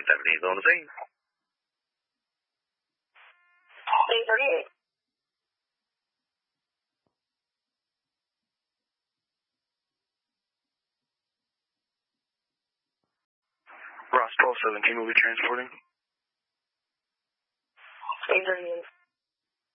1970s on the scene. 838. Ross 1217 will be transporting. 838.